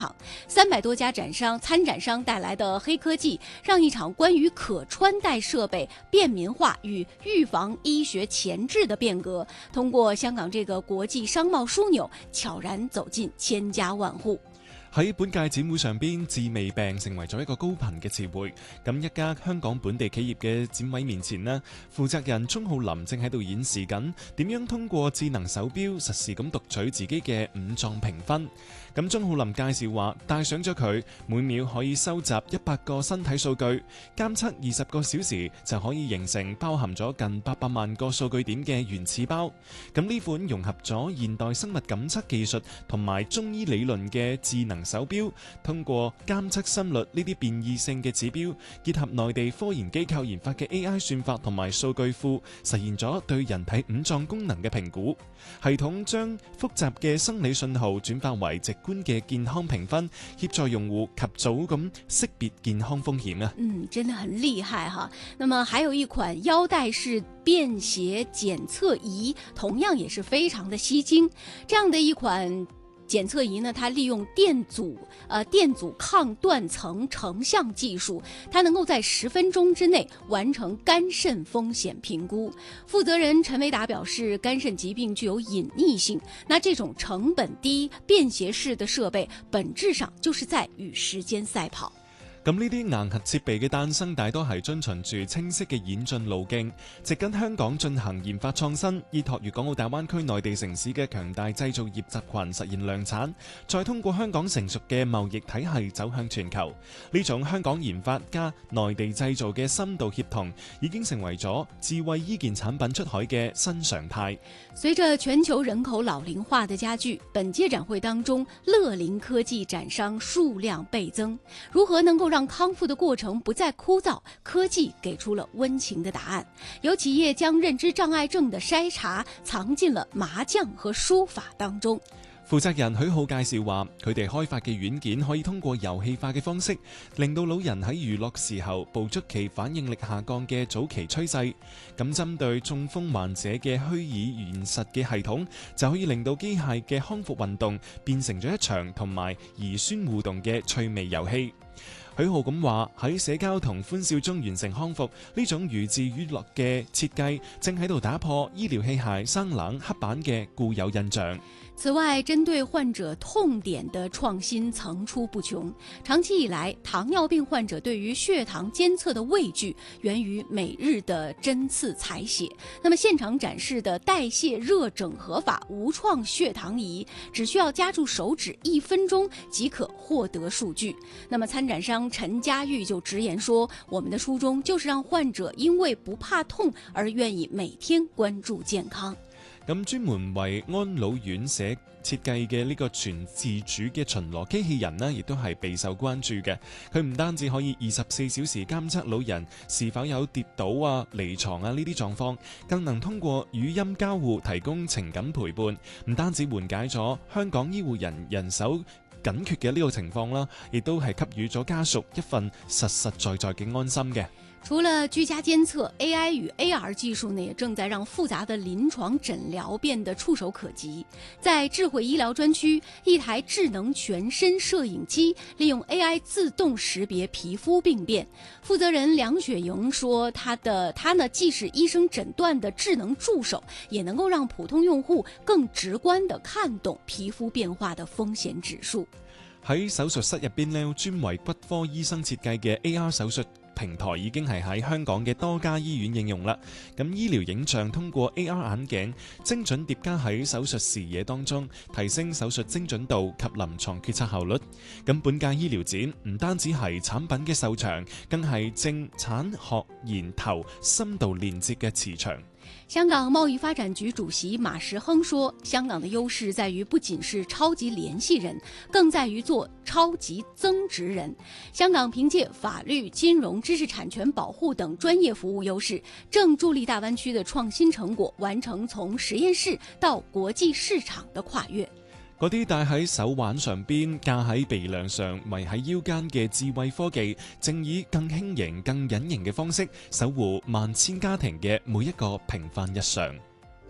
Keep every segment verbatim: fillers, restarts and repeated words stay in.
三百多家展商、参展商带来的黑科技，让一场关于可穿戴设备便民化与预防医學前置的變革，通過香港這個國際商貿樞紐，悄然走進千家萬戶。 喺本屆展會上邊，治未病成為咗一個高頻嘅詞彙。咁一家香港本地企業嘅展位面前呢，負責人鍾浩林正喺度演示緊點樣通過智能手錶實時咁讀取自己嘅五臟評分。咁鍾浩林介紹話，戴上咗佢，每秒可以收集一百個身體數據，監測二十個小時就可以形成包含咗近八百萬個數據點嘅原始包。咁呢款融合咗現代生物感測技術同埋中醫理論嘅智能手錶，通過監測心率呢啲變異性嘅指標，結合內地科研機構研發嘅 A I 算法同埋數據庫，實現咗對人體五臟功能嘅評估。系統將複雜嘅生理信號轉化為直觀嘅健康評分，協助用戶及早咁識別健康風險啊！ 嗯，真的很厲害哈。那麼還有一款腰帶式便攜檢測儀，同樣也是非常的吸睛。這樣的一款檢測儀呢，它利用電阻呃電阻抗斷層成像技術，它能夠在十分鐘之內完成肝腎風險評估。負責人陳維達表示，肝腎疾病具有隱匿性，那這種成本低、便攜式的設備，本質上就是在與時間賽跑。 咁呢啲硬核設備嘅誕生，大多係遵循住清晰嘅演進路徑，直跟香港進行研發創新，依託粵港澳大灣區內地城市嘅強大製造業集群實現量產，再通過香港成熟嘅貿易體系走向全球。呢種香港研發加內地製造嘅深度協同，已經成為咗智慧醫健產品出海嘅新常態。 隨着全球人口老齡化的加劇，本屆展會當中樂齡科技展商數量倍增，如何能夠讓康復的過程不再枯燥？科技給出了溫情的答案。有企業將認知障礙症的篩查藏進了麻將和書法當中。 負責人許浩介紹話，佢哋開發嘅軟件可以通過遊戲化嘅方式，令到老人喺娛樂時候捕捉其反應力下降嘅早期趨勢。咁針對中風患者嘅虛擬現實嘅系統，就可以令到機械嘅康復運動變成咗一場同埋兒孫互動嘅趣味遊戲。許浩咁話，喺社交同歡笑中完成康復，呢種寓智於樂嘅設計，正喺度打破醫療器械生冷黑板嘅固有印象。 此外，針對患者痛點的創新層出不窮。長期以來，糖尿病患者對於血糖監測的畏懼源於每日的針刺採血。那麼現場展示的代謝熱整合法無創血糖儀，只需要夾住手指一分鐘即可獲得數據。那麼參展商陳家玉就直言說，我們的初衷就是讓患者因為不怕痛而願意每天關注健康。 咁專門為安老院舍設計嘅呢個全自主嘅巡邏機器人呢，亦都係備受關注嘅。佢唔單止可以二十四小時監測老人是否有跌倒啊、離床啊呢啲狀況，更能通過語音交互提供情感陪伴，唔單止緩解咗香港醫護人人手緊缺嘅呢個情況啦，亦都係給予咗家屬一份實實在在嘅安心嘅。 除了居家監測 ，A I 與 A R 技術呢，也正在讓複雜的臨床診療變得觸手可及。在智慧醫療專區，一台智能全身攝影機利用 A I 自動識別皮膚病變。負責人梁雪瑩說，他的他呢既是醫生診斷的智能助手，也能夠讓普通用戶更直觀地看懂皮膚變化的風險指數。 喺手術室入邊呢，專為骨科醫生設計嘅 A R 手術平台已經係喺香港嘅多家醫院應用啦。咁醫療影像通過 A R 眼鏡精準疊加喺手術視野當中，提升手術精準度及臨床決策效率。咁本屆醫療展唔單止係產品嘅售場，更係正產學研投深度連接嘅磁場。 香港貿易發展局主席馬時亨說，香港的優勢在於不僅是超級聯繫人，更在於做超級增值人。香港憑借法律、金融、知識產權保護等專業服務優勢，正助力大灣區的創新成果完成從實驗室到國際市場的跨越。 嗰啲戴喺手環上邊、架喺鼻梁上、圍喺腰間嘅智慧科技，正以更輕盈、更隱形嘅方式守護萬千家庭嘅每一個平凡日常。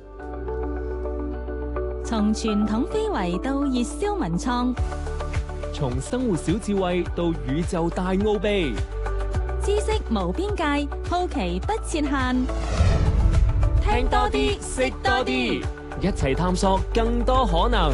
從傳統非遺到熱銷文創， 從生活小智慧到宇宙大奧秘， 知識無邊界，好奇不設限。 聽多啲，識多啲，一齊探索更多可能。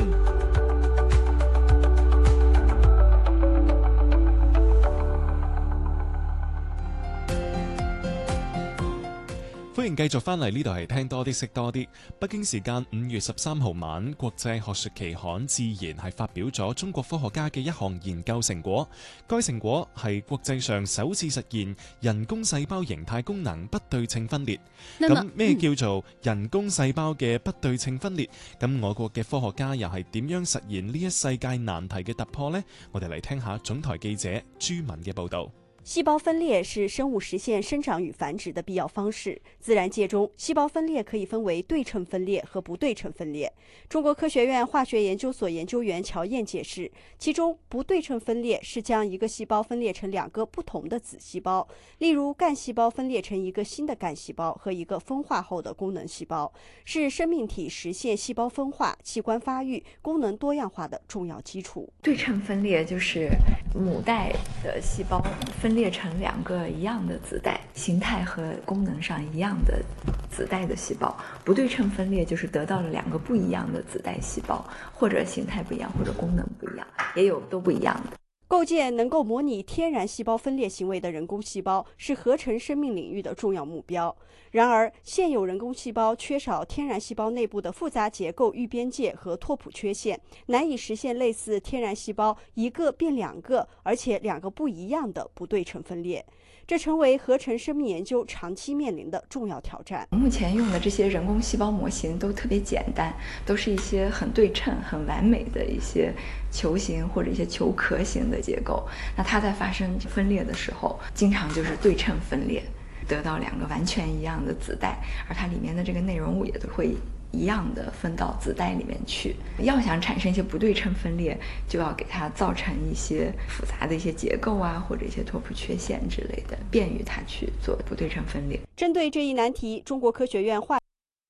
歡迎繼續翻嚟，呢度係聽多啲識多啲。北京時間五月十三號晚，國際學術期刊《自然》係發表咗中國科學家嘅一項研究成果。該成果係國際上首次實現人工細胞形態功能不對稱分裂。咁咩叫做人工細胞嘅不對稱分裂？咁我國嘅科學家又係點樣實現呢一世界難題嘅突破呢？我哋嚟聽下總台記者朱敏嘅報道。 細胞分裂是生物實現生長與繁殖的必要方式。自然界中，細胞分裂可以分為對稱分裂和不對稱分裂。中國科學院化學研究所研究員喬燕解釋，其中不對稱分裂是將一個細胞分裂成兩個不同的子細胞，例如幹細胞分裂成一個新的幹細胞和一個分化後的功能細胞，是生命體實現細胞分化、器官發育、功能多樣化的重要基礎。 對稱分裂就是母帶的細胞分裂成兩個一樣的子代，形態和功能上一樣的子代的細胞。不對稱分裂就是得到了兩個不一樣的子代細胞，或者形態不一樣，或者功能不一樣，也有都不一樣的。 構建能夠模擬天然細胞分裂行為的人工細胞是合成生命領域的重要目標。然而，現有人工細胞缺少天然細胞內部的複雜結構預邊界和拓撲缺陷，難以實現類似天然細胞一個變兩個，而且兩個不一樣的不對稱分裂。這成為合成生命研究長期面臨的重要挑戰。 目前用的這些人工細胞模型都特別簡單，都是一些很對稱、很完美的一些球形或者一些球殼形的結構。那它在發生分裂的時候，經常就是對稱分裂，得到兩個完全一樣的子代，而它裡面的這個內容物也都會一樣的分到子代裡面去。要想產生一些不對稱分裂，就要給它造成一些複雜的一些結構啊，或者一些拓撲缺陷之類的，便於它去做不對稱分裂。 針對這一難題，中國科學院化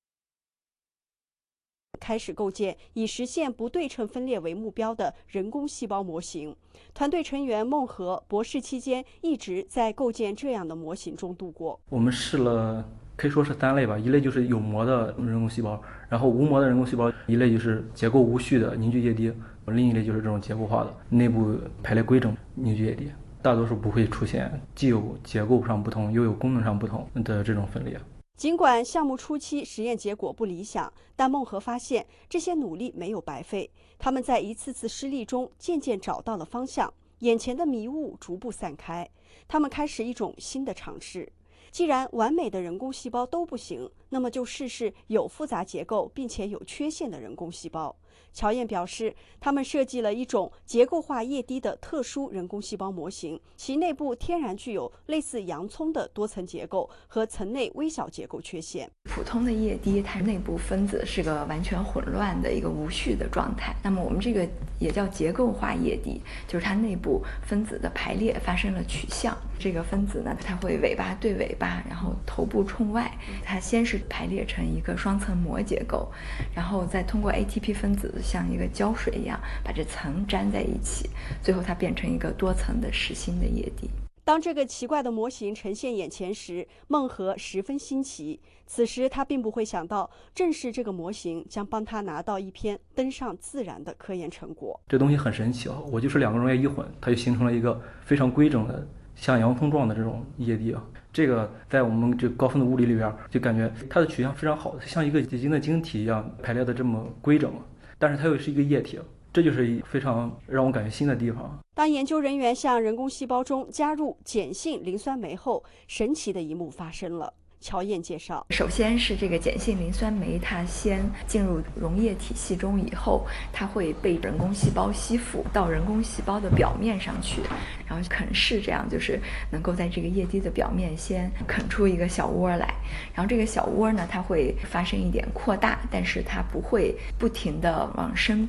開始構建以實現不對稱分裂為目標的人工細胞模型。團隊成員孟和博士期間一直在構建這樣的模型中度過。 我們試了可以說是三類吧，一類就是有膜的人工細胞，然後無膜的人工細胞，一類就是結構無序的凝聚液滴，另一類就是這種結構化的內部排列規整凝聚液滴。大多數不會出現既有結構上不同又有功能上不同的這種分裂。 儘管項目初期實驗結果不理想，但孟和發現這些努力沒有白費。他們在一次次失利中漸漸找到了方向，眼前的迷霧逐步散開。他們開始一種新的嘗試。既然完美的人工細胞都不行，那麼就試試有複雜結構並且有缺陷的人工細胞。喬燕表示，他們設計了一種結構化液滴的特殊人工細胞模型，其內部天然具有類似洋蔥的多層結構和層內微小結構缺陷。 普通的液滴，它內部分子是個完全混亂的一個無序的狀態。那麼我們這個也叫結構化液滴，就是它內部分子的排列發生了取向。這個分子呢，它會尾巴對尾巴，然後頭部衝外。它先是排列成一個雙層膜結構，然後再通過 A T P 分子像一個膠水一樣把這層粘在一起，最後它變成一個多層的實心的液滴。 當這個奇怪的模型呈現眼前時，孟和十分新奇。此時他並不會想到，正是這個模型將幫他拿到一篇登上自然的科研成果。 這東西很神奇啊！我就是兩個溶液一混，它就形成了一個非常規整的像洋蔥狀的這種液滴啊。這個在我們這高分子物理裏邊，就感覺它的取向非常好，像一個結晶的晶體一樣排列的這麼規整，但是它又是一個液體，這就是非常讓我感覺新的地方。 當研究人員向人工細胞中加入鹼性磷酸酶後，神奇的一幕發生了。喬燕介紹， 首先是這個鹼性磷酸酶，它先進入溶液體系中以後，它會被人工細胞吸附到人工細胞的表面上去，然後啃噬，這樣就是能夠在這個液滴的表面先啃出一個小窩來，然後這個小窩呢，它會發生一點擴大，但是它不會不停地往深走。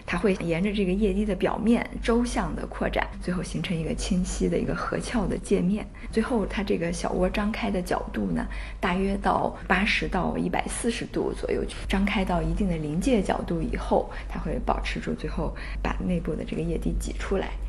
它会沿着这个液滴的表面周向的扩展，最后形成一个清晰的一个合鞘的界面。最后它这个小窝张开的角度呢，大约到八十到一百四十度左右，张开到一定的临界角度以后，它会保持住，最后把内部的这个液滴挤出来。